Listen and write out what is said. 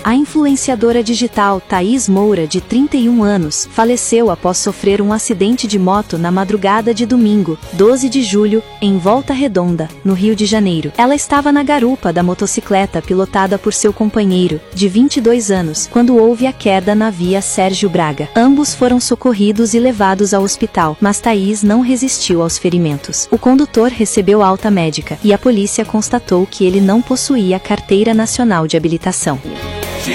A influenciadora digital Thaís Moura, de 31 anos, faleceu após sofrer um acidente de moto na madrugada de domingo, 12 de julho, em Volta Redonda, no Rio de Janeiro. Ela estava na garupa da motocicleta pilotada por seu companheiro, de 22 anos, quando houve a queda na via Sérgio Braga. Ambos foram socorridos e levados ao hospital, mas Thaís não resistiu aos ferimentos. O condutor recebeu alta médica, e a polícia constatou que ele não possuía carteira nacional de habilitação.